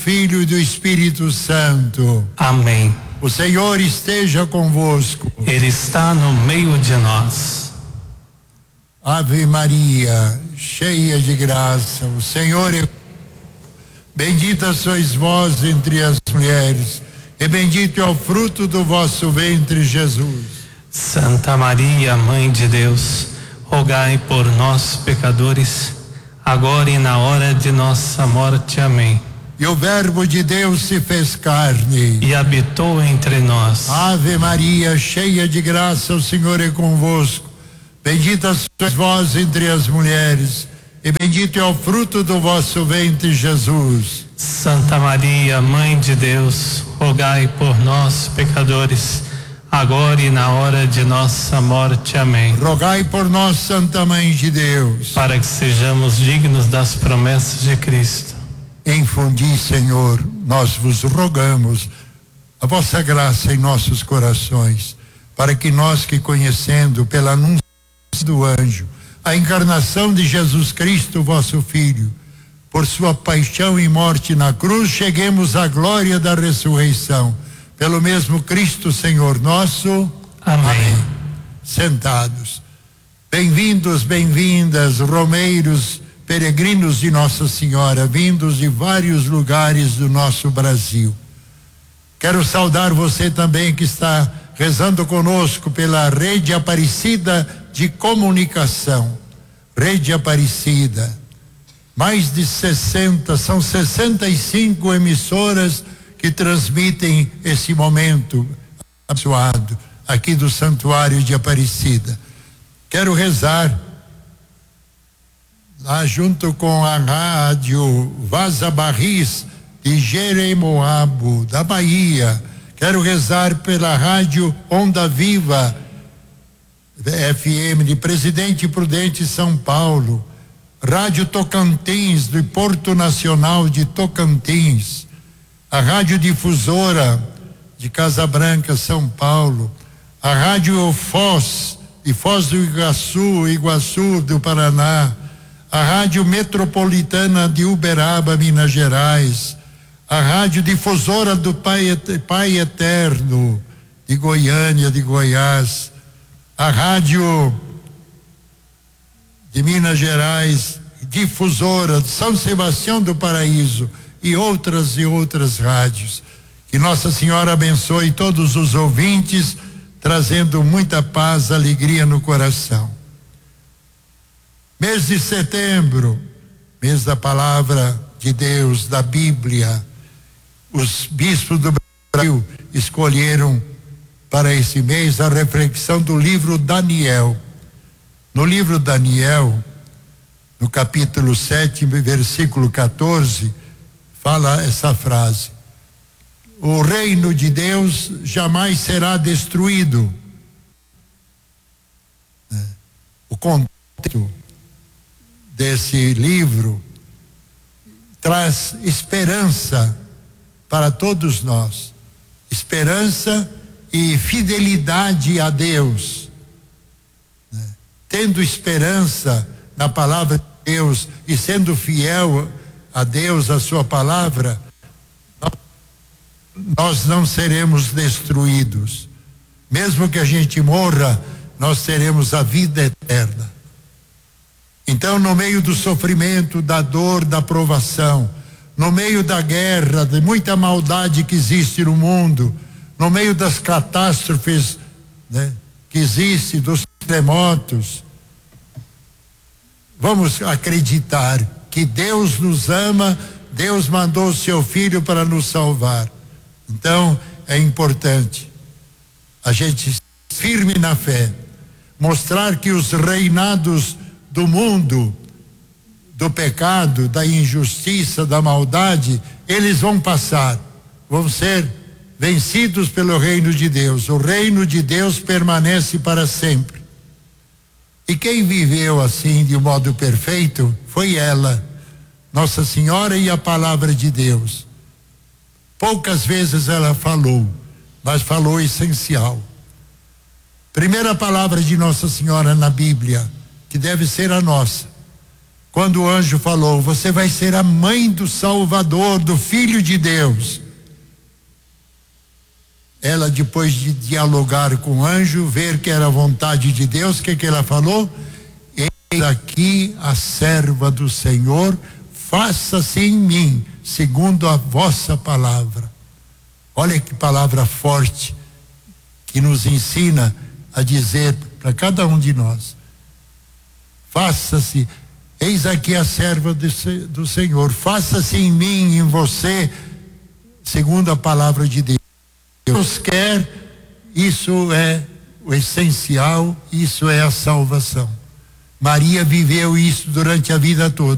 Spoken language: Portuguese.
Filho e do Espírito Santo. Amém. O Senhor esteja convosco. Ele está no meio de nós. Ave Maria, cheia de graça, o Senhor é. Bendita sois vós entre as mulheres, e bendito é o fruto do vosso ventre, Jesus. Santa Maria, Mãe de Deus, rogai por nós, pecadores, agora e na hora de nossa morte. Amém. E o Verbo de Deus se fez carne e habitou entre nós. Ave Maria, cheia de graça, o Senhor é convosco. Bendita sois vós entre as mulheres, e bendito é o fruto do vosso ventre, Jesus. Santa Maria, Mãe de Deus, rogai por nós, pecadores, agora e na hora de nossa morte. Amém. Rogai por nós, Santa Mãe de Deus, para que sejamos dignos das promessas de Cristo. Infundi, Senhor, nós vos rogamos a vossa graça em nossos corações, para que nós que conhecendo pela anúncio do anjo a encarnação de Jesus Cristo, vosso Filho, por sua paixão e morte na cruz, cheguemos à glória da ressurreição. Pelo mesmo Cristo, Senhor nosso. Amém. Amém. Sentados. Bem-vindos, bem-vindas, romeiros, peregrinos de Nossa Senhora, vindos de vários lugares do nosso Brasil. Quero saudar você também que está rezando conosco pela Rede Aparecida de Comunicação. Rede Aparecida. Mais de 65 emissoras que transmitem esse momento abençoado aqui do Santuário de Aparecida. Quero rezar lá junto com a rádio Vaza Barris de Jeremoabo, da Bahia. Quero rezar pela rádio Onda Viva FM de Presidente Prudente, São Paulo, Rádio Tocantins do Porto Nacional de Tocantins, a Rádio Difusora de Casa Branca, São Paulo, a Rádio Foz de Foz do Iguaçu do Paraná, a Rádio Metropolitana de Uberaba, Minas Gerais, a Rádio Difusora do Pai Eterno de Goiânia, de Goiás, a Rádio de Minas Gerais, Difusora de São Sebastião do Paraíso e outras rádios. Que Nossa Senhora abençoe todos os ouvintes, trazendo muita paz, alegria no coração. Mês de setembro, mês da palavra de Deus, da Bíblia. Os bispos do Brasil escolheram para esse mês a reflexão do livro Daniel. No livro Daniel, no capítulo 7, versículo 14, fala essa frase: o reino de Deus jamais será destruído. O contexto desse livro traz esperança para todos nós, esperança e fidelidade a Deus. Tendo esperança na palavra de Deus e sendo fiel a Deus, a sua palavra, nós não seremos destruídos. Mesmo que a gente morra, nós teremos a vida eterna. Então, no meio do sofrimento, da dor, da provação, no meio da guerra, de muita maldade que existe no mundo, no meio das catástrofes, que existem, dos terremotos, vamos acreditar que Deus nos ama, Deus mandou o seu Filho para nos salvar. Então, é importante a gente firme na fé, mostrar que os reinados do mundo, do pecado, da injustiça, da maldade, eles vão passar, vão ser vencidos pelo reino de Deus. O reino de Deus permanece para sempre. E quem viveu assim de modo perfeito foi ela, Nossa Senhora e a palavra de Deus. Poucas vezes ela falou, mas falou essencial. Primeira palavra de Nossa Senhora na Bíblia, que deve ser a nossa. quando o anjo falou: você vai ser a mãe do Salvador, do Filho de Deus. Ela, depois de dialogar com o anjo, ver que era a vontade de Deus, o que ela falou? Eis aqui a serva do Senhor, faça-se em mim segundo a vossa palavra. Olha que palavra forte que nos ensina a dizer para cada um de nós: faça-se, eis aqui a serva do Senhor, faça-se em mim, em você, segundo a palavra de Deus. Deus quer, isso é o essencial, isso é a salvação. Maria viveu isso durante a vida toda.